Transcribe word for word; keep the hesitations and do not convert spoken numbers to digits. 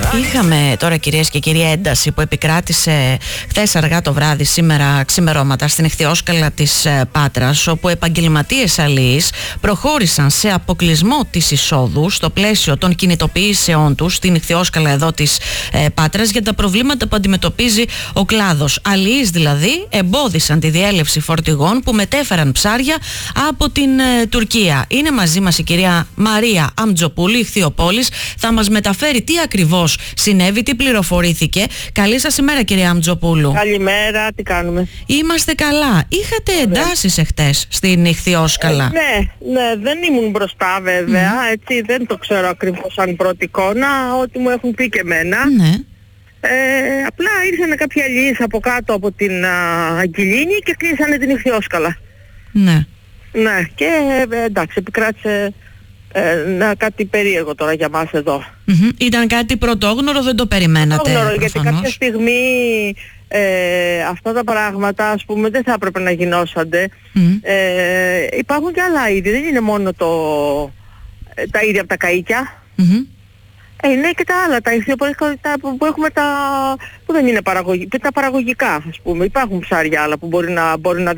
Είχαμε τώρα, κυρίες και κύριοι, ένταση που επικράτησε χθες αργά το βράδυ, σήμερα ξημερώματα, στην Ιχθυόσκαλα της Πάτρας, όπου επαγγελματίες αλιείς προχώρησαν σε αποκλεισμό της εισόδου στο πλαίσιο των κινητοποιήσεών τους στην Ιχθυόσκαλα εδώ της ε, Πάτρας για τα προβλήματα που αντιμετωπίζει ο κλάδος. Αλιείς δηλαδή εμπόδισαν τη διέλευση φορτηγών που μετέφεραν ψάρια από την ε, Τουρκία. Είναι μαζί μας η κυρία Μαρία Αμτζοπούλου, Ιχθυοπόλης. Θα μας μεταφέρει τι ακριβώς συνέβη, τι πληροφορήθηκε. Καλή σας ημέρα, κυρία Αμτζοπούλου. Καλημέρα, τι κάνουμε? Είμαστε καλά. Είχατε εντάσεις εχθές στην Ιχθυόσκαλα? Ε, ναι, ναι, δεν ήμουν μπροστά βέβαια, mm. έτσι δεν το ξέρω ακριβώς σαν πρώτη εικόνα, ό,τι μου έχουν πει και εμένα. Ναι. Ε, απλά ήρθαν κάποιοι αλλιείς από κάτω από την Αγγιλίνη και κλείσανε την Ιχθυόσκαλα. Ναι. Ναι, και ε, εντάξει, επικράτησε ε, να, κάτι περίεργο τώρα για μας εδώ. Mm-hmm. Ήταν κάτι πρωτόγνωρο, δεν το περιμένατε? Πρωτόγνωρο, γιατί κάποια στιγμή ε, αυτά τα πράγματα, ας πούμε, δεν θα έπρεπε να γινώσανται. Mm. Ε, υπάρχουν και άλλα είδη, δεν είναι μόνο το, τα είδη από τα καΐκια. Mm-hmm. Ε, είναι και τα άλλα, τα ηχθειοπολικά που έχουμε τα, που δεν είναι παραγωγικά, τα παραγωγικά, ας πούμε. Υπάρχουν ψάρια άλλα που μπορεί να, μπορεί να